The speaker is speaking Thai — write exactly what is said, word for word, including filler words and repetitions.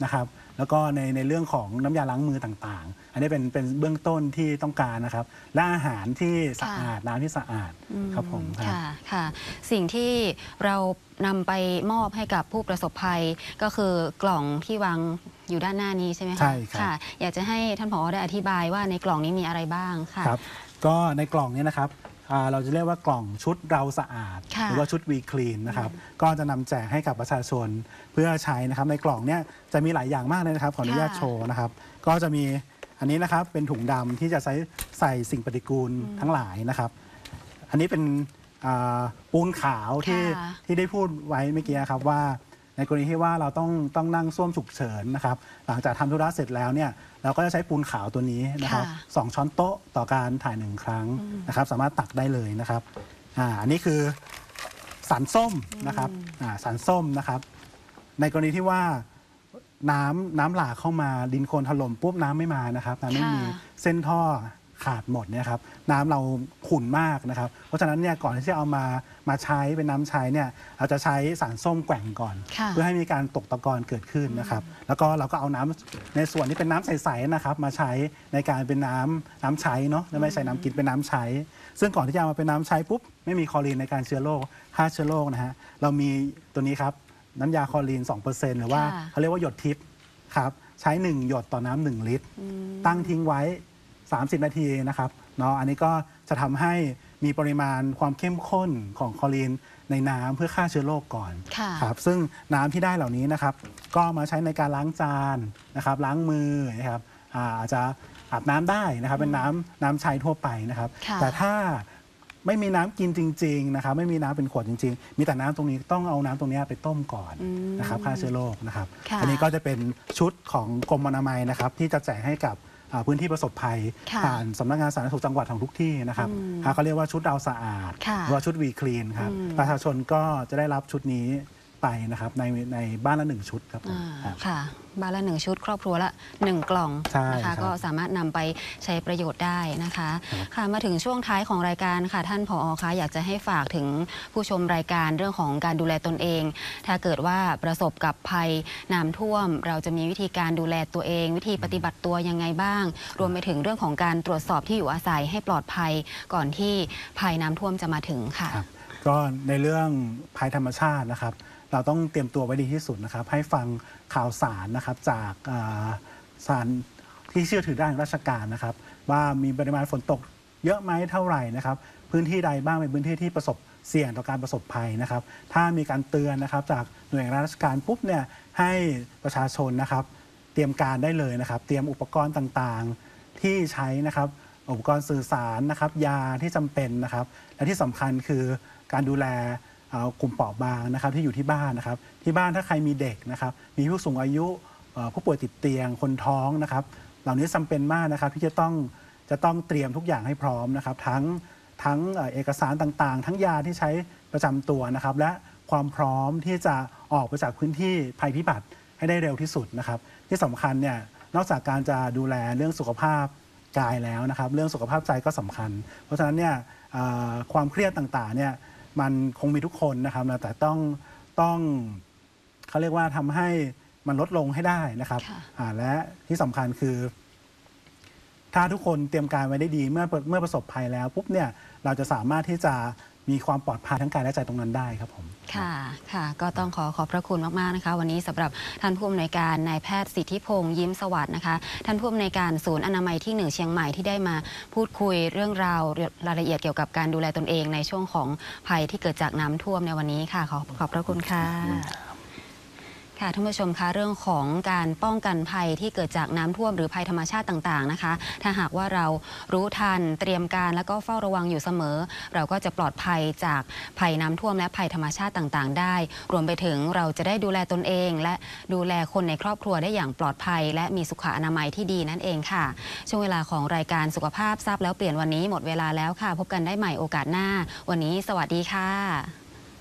นะครับแล้วก็ในในเรื่องของน้ำยาล้างมือต่างๆอันนี้เป็นเป็นเบื้องต้นที่ต้องการนะครับและอาหารที่สะอาดน้ำที่สะอาดครับผมค่ะค่ะสิ่งที่เรานำไปมอบให้กับผู้ประสบภัยก็คือกล่องที่วางอยู่ด้านหน้านี้ใช่ไหมคะใช่ครับค่ะอยากจะให้ท่านผอ.ได้อธิบายว่าในกล่องนี้มีอะไรบ้างค่ะครับก็ในกล่องนี้นะครับเราจะเรียกว่ากล่องชุดเราสะอาดหรือว่าชุดวีคลีนนะครับก็จะนำแจกให้กับประชาชนเพื่อใช้นะครับในกล่องเนี้ยจะมีหลายอย่างมากเลยนะครับขออนุญาตโชว์นะครับก็จะมีอันนี้นะครับเป็นถุงดำที่จะใช้ใส่สิ่งปฏิกูลทั้งหลายนะครับอันนี้เป็นปูนขาวที่ที่ได้พูดไว้เมื่อกี้ครับว่าในกรณีที่ว่าเราต้องต้องนั่งส้วมฉุกเฉินนะครับหลังจากทำธุระเสร็จแล้วเนี่ยเราก็จะใช้ปูนขาวตัวนี้นะครับสองช้อนโต๊ะต่อการถ่ายหนึ่งครั้งนะครับสามารถตักได้เลยนะครับอ่าอันนี้คือสารส้มนะครับอ่าสารส้มนะครับในกรณีที่ว่าน้ำน้ำหลากเข้ามาดินโคลนถล่มปุ๊บน้ำไม่มานะครับน้ำไม่มีเส้นท่อขาดหมดเนี่ยครับน้ำเราขุ่นมากนะครับเพราะฉะนั้นเนี่ยก่อนที่จะเอามามาใช้เป็นน้ำใช้เนี่ยเราจะใช้สารส้มแกว่งก่อนเพื่อให้มีการตกตะกอนเกิดขึ้นนะครับแล้วก็เราก็เอาน้ำในส่วนที่เป็นน้ำใสๆนะครับมาใช้ในการเป็นน้ำน้ำใช้เนาะไม่ใช่น้ำกินเป็นน้ำใช้ซึ่งก่อนที่จะเอามาเป็นน้ำใช้ปุ๊บไม่มีคลอรีนในการเชื้อโรคฆ่าเชื้อโรคนะฮะเรามีตัวนี้ครับน้ำยาคลอรีน สองเปอร์เซ็นต์ หรือว่าเขาเรียกว่าหยดทิพย์ครับใช้หนึ่งหยดต่อน้ำหนึ่งลิตรตั้งทิ้งไว้สามสิบนาทีนะครับเนาะอันนี้ก็จะทำให้มีปริมาณความเข้มข้นของคลอรีนในน้ำเพื่อฆ่าเชื้อโรคก่อนครับซึ่งน้ำที่ได้เหล่านี้นะครับก็มาใช้ในการล้างจานนะครับล้างมือนะครับอาจจะอาบน้ำได้นะครับเป็นน้ำน้ำใช้ทั่วไปนะครับแต่ถ้าไม่มีน้ำกินจริงๆนะครับไม่มีน้ำเป็นขวดจริงๆมีแต่น้ำตรงนี้ต้องเอาน้ำตรงนี้ไปต้มก่อนนะครับฆ่าเชื้อโรคนะครับอันนี้ก็จะเป็นชุดของกรมอนามัยนะครับที่จะแจกให้กับพื้นที่ประสบภัยผ่านสำนักงานสาธารณสุขจังหวัดของทุกที่นะครับเขาเรียกว่าชุดเราสะอาดหรือว่าชุดวีคลีนครับประชาชนก็จะได้รับชุดนี้ไปนะครับในในบ้านละหนึ่งชุดครับค่ะบ้านละหนึ่งชุดครอบครัวละหนึ่งกล่องนะคะก็สามารถนำไปใช้ประโยชน์ได้นะคะค่ะมาถึงช่วงท้ายของรายการค่ะท่านผอ.คะอยากจะให้ฝากถึงผู้ชมรายการเรื่องของการดูแลตนเองถ้าเกิดว่าประสบกับภัยน้ำท่วมเราจะมีวิธีการดูแลตัวเองวิธีปฏิบัติตัวยังไงบ้างรวมไปถึงเรื่องของการตรวจสอบที่อยู่อาศัยให้ปลอดภัยก่อนที่ภัยน้ำท่วมจะมาถึงค่ะก็ในเรื่องภัยธรรมชาตินะครับเราต้องเตรียมตัวไว้ดีที่สุดนะครับให้ฟังข่าวสารนะครับจากสารที่เชื่อถือได้ของราชการนะครับว่ามีปริมาณฝนตกเยอะไหมเท่าไหร่นะครับพื้นที่ใดบ้างเป็นพื้นที่ที่ประสบเสี่ยงต่อการประสบภัยนะครับถ้ามีการเตือนนะครับจากหน่วยงานราชการปุ๊บเนี่ยให้ประชาชนนะครับเตรียมการได้เลยนะครับเตรียมอุปกรณ์ต่างๆที่ใช้นะครับอุปกรณ์สื่อสารนะครับยาที่จำเป็นนะครับและที่สำคัญคือการดูแลกลุ่มเปราะบางนะครับที่อยู่ที่บ้านนะครับที่บ้านถ้าใครมีเด็กนะครับมีผู้สูงอายุผู้ป่วยติดเตียงคนท้องนะครับเหล่านี้จำเป็นมากนะครับที่จะต้องจะต้องเตรียมทุกอย่างให้พร้อมนะครับทั้งทั้งเอกสารต่างๆทั้งยาที่ใช้ประจำตัวนะครับและความพร้อมที่จะออกไปจากพื้นที่ภัยพิบัติให้ได้เร็วที่สุดนะครับที่สำคัญเนี่ยนอกจากการจะดูแลเรื่องสุขภาพกายแล้วนะครับเรื่องสุขภาพใจก็สำคัญเพราะฉะนั้นเนี่ยความเครียดต่างๆเนี่ยมันคงมีทุกคนนะครับแต่ต้องต้องเขาเรียกว่าทำให้มันลดลงให้ได้นะครับและที่สำคัญคือถ้าทุกคนเตรียมการไว้ได้ดีเมื่อเมื่อประสบภัยแล้วปุ๊บเนี่ยเราจะสามารถที่จะมีความปลอดภัยทั้งกายและใจตรงนั้นได้ครับผมค่ะค่ะก็ต้องขอขอบพระคุณมากๆนะคะวันนี้สำหรับท่านผู้อำนวยการนายแพทย์สิทธิพงษ์ยิ้มสวัสดิ์นะคะท่านผู้อำนวยการศูนย์อนามัยที่หนึ่งเชียงใหม่ที่ได้มาพูดคุยเรื่องราวรายละเอียดเกี่ยวกับการดูแลตนเองในช่วงของภัยที่เกิดจากน้ำท่วมในวันนี้ค่ะขอขอบพระคุณค่ะค่ะท่านผู้ชมคะเรื่องของการป้องกันภัยที่เกิดจากน้ำท่วมหรือภัยธรรมชาติต่างๆนะคะถ้าหากว่าเรารู้ทันเตรียมการแล้วก็เฝ้าระวังอยู่เสมอเราก็จะปลอดภัยจากภัยน้ำท่วมและภัยธรรมชาติต่างๆได้รวมไปถึงเราจะได้ดูแลตนเองและดูแลคนในครอบครัวได้อย่างปลอดภัยและมีสุขอนามัยที่ดีนั่นเองค่ะช่วงเวลาของรายการสุขภาพทราบแล้วเปลี่ยนวันนี้หมดเวลาแล้วค่ะพบกันได้ใหม่โอกาสหน้าวันนี้สวัสดีค่ะ